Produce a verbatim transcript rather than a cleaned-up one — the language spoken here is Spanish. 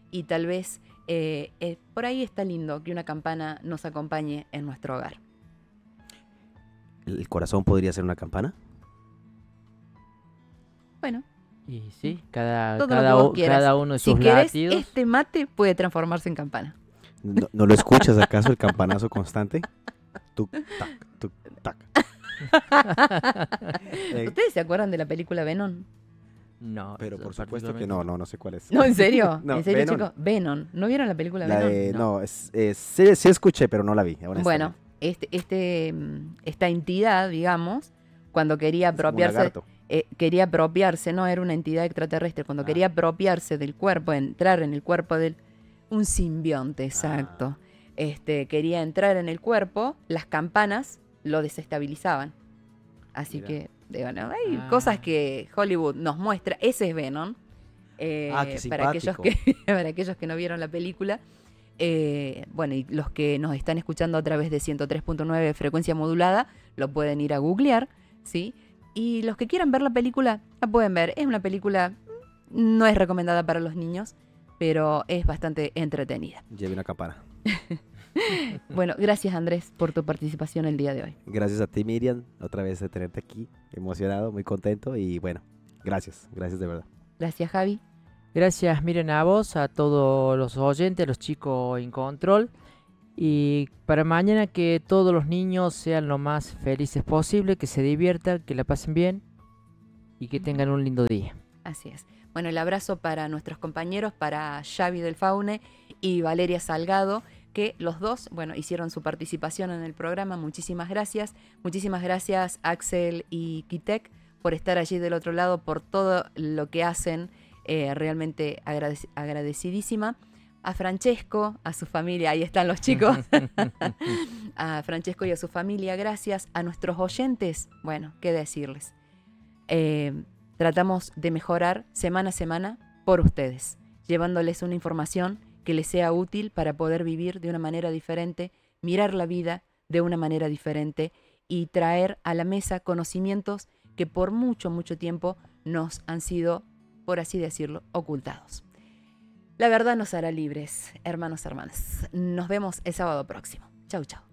y tal vez eh, eh, por ahí está lindo que una campana nos acompañe en nuestro hogar. ¿El corazón podría ser una campana? Bueno, Y sí, cada, todo lo que cada, vos u- quieras. cada uno de Si sus querés, latidos. este mate puede transformarse en campana. ¿No, no lo escuchas acaso el campanazo constante? Tuc, tac, tuc, tac. Eh, ¿Ustedes se acuerdan de la película Venom? No, pero eso por supuesto que particularmente no, no, no sé cuál es. No, ¿en serio? No, ¿En serio, Venom. chicos? Venom. ¿No vieron la película La Venom? de, No. no, es, es- sí, sí escuché, pero no la vi. honestamente. Bueno, este, este, mm, esta entidad, digamos, cuando quería Es como un apropiarse, lagarto. eh, quería apropiarse, no era una entidad extraterrestre, cuando Ah. quería apropiarse del cuerpo, entrar en el cuerpo del... Un simbionte, exacto. Ah. Este, quería entrar en el cuerpo, las campanas lo desestabilizaban. Así Mira. que, de- bueno, hay Ah. cosas que Hollywood nos muestra. Ese es Venom. Eh, Ah, qué para aquellos simpático. que para aquellos que no vieron la película. Eh, bueno, y los que nos están escuchando a través de ciento tres punto nueve frecuencia modulada, lo pueden ir a googlear, ¿sí? Y los que quieran ver la película, la pueden ver. Es una película, no es recomendada para los niños, pero es bastante entretenida. Lleve una campana. Bueno, gracias Andrés por tu participación el día de hoy. Gracias a ti, Miriam, otra vez de tenerte aquí. Emocionado, muy contento y bueno, gracias, gracias de verdad. Gracias Javi. Gracias, miren a vos, a todos los oyentes, los chicos en control. Y para mañana que todos los niños sean lo más felices posible, que se diviertan, que la pasen bien y que tengan un lindo día. Así es. Bueno, el abrazo para nuestros compañeros, para Xavi del Faune y Valeria Salgado, que los dos, bueno, hicieron su participación en el programa. Muchísimas gracias. Muchísimas gracias Axel y Kitek por estar allí del otro lado, por todo lo que hacen. Eh, realmente agradec- agradecidísima. A Francesco, a su familia, ahí están los chicos. A Francesco y a su familia, gracias. A nuestros oyentes, bueno, qué decirles. Eh, tratamos de mejorar semana a semana por ustedes, llevándoles una información que les sea útil para poder vivir de una manera diferente, mirar la vida de una manera diferente y traer a la mesa conocimientos que por mucho, mucho tiempo nos han sido, por así decirlo, ocultados. La verdad nos hará libres, hermanos, hermanas. Nos vemos el sábado próximo. Chau, chau.